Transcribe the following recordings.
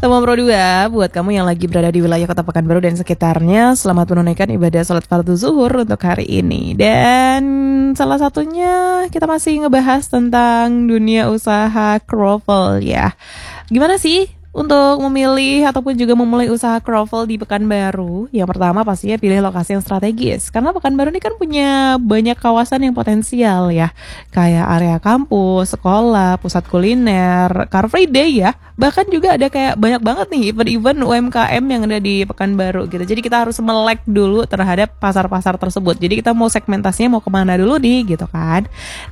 Teman Pro 2, buat kamu yang lagi berada di wilayah Kota Pekanbaru dan sekitarnya, selamat menunaikan ibadah salat fardu zuhur untuk hari ini. Dan salah satunya kita masih ngebahas tentang dunia usaha kroffel ya. Gimana sih untuk memilih ataupun juga memulai usaha kroffel di Pekanbaru? Yang pertama pastinya pilih lokasi yang strategis. Karena Pekanbaru ini kan punya banyak kawasan yang potensial ya. Kayak area kampus, sekolah, pusat kuliner, Car Free Day ya. Bahkan juga ada kayak banyak banget nih event-event UMKM yang ada di Pekanbaru gitu. Jadi kita harus melek dulu terhadap pasar-pasar tersebut. Jadi kita mau segmentasinya mau kemana dulu nih gitu kan.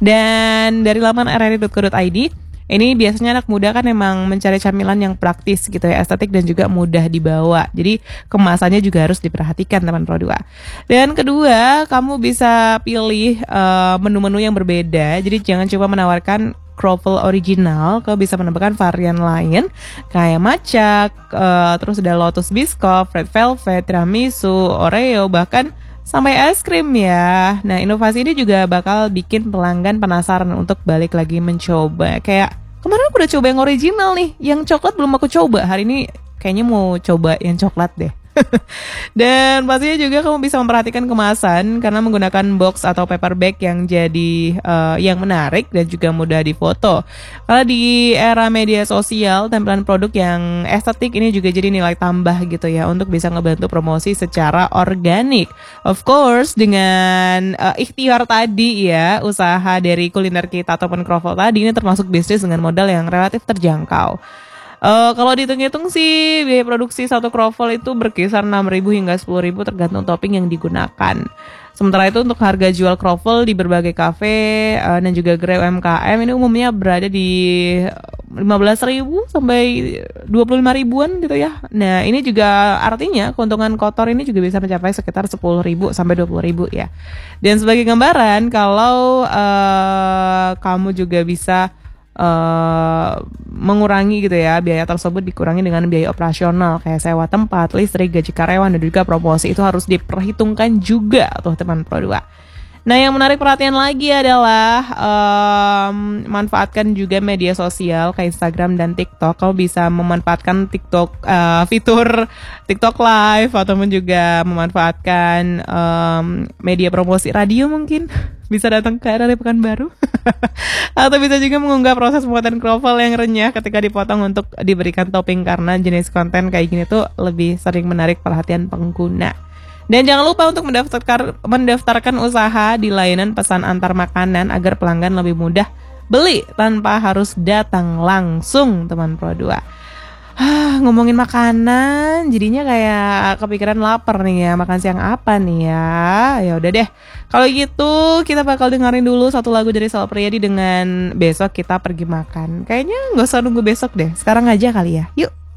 Dan dari laman rri.co.id, ini biasanya anak muda kan emang mencari camilan yang praktis gitu ya, estetik dan juga mudah dibawa. Jadi kemasannya juga harus diperhatikan teman Pro 2. Dan kedua, kamu bisa pilih menu-menu yang berbeda. Jadi jangan coba menawarkan kroffel original, kau bisa menambahkan varian lain kayak matcha, terus ada lotus biscoff, red velvet, tiramisu, oreo, bahkan sampai es krim ya. Nah, inovasi ini juga bakal bikin pelanggan penasaran untuk balik lagi mencoba. Kayak kemarin aku udah coba yang original nih, yang coklat belum aku coba. Hari ini kayaknya mau coba yang coklat deh. Dan pastinya juga kamu bisa memperhatikan kemasan karena menggunakan box atau paper bag yang jadi yang menarik dan juga mudah difoto. Karena di era media sosial, tampilan produk yang estetik ini juga jadi nilai tambah gitu ya untuk bisa ngebantu promosi secara organik. Of course dengan ikhtiar tadi ya, usaha dari kuliner kita ataupun kroffel tadi ini termasuk bisnis dengan modal yang relatif terjangkau. Kalau dihitung-hitung sih biaya produksi satu kroffel itu berkisar 6.000 hingga 10.000 tergantung topping yang digunakan. Sementara itu untuk harga jual kroffel di berbagai kafe dan juga gerai UMKM ini umumnya berada di 15.000 sampai 25.000-an gitu ya. Nah ini juga artinya keuntungan kotor ini juga bisa mencapai sekitar 10.000 sampai 20.000 ya. Dan sebagai gambaran kalau kamu juga bisa mengurangi gitu ya, biaya tersebut dikurangi dengan biaya operasional kayak sewa tempat, listrik, gaji karyawan dan juga promosi itu harus diperhitungkan juga tuh teman Pro 2. Nah yang menarik perhatian lagi adalah manfaatkan juga media sosial kayak Instagram dan TikTok. Kamu bisa memanfaatkan TikTok fitur TikTok Live ataupun juga memanfaatkan media promosi radio mungkin. Bisa datang ke area Pekanbaru atau bisa juga mengunggah proses pembuatan kroffel yang renyah ketika dipotong untuk diberikan topping karena jenis konten kayak gini tuh lebih sering menarik perhatian pengguna. Dan jangan lupa untuk mendaftarkan usaha di layanan pesan antar makanan agar pelanggan lebih mudah beli tanpa harus datang langsung teman Pro 2. Ngomongin makanan, jadinya kayak kepikiran lapar nih ya. Makan siang apa nih ya? Ya udah deh. Kalau gitu kita bakal dengerin dulu satu lagu dari Sal Priadi dengan Besok Kita Pergi Makan. Kayaknya nggak usah nunggu besok deh. Sekarang aja kali ya. Yuk.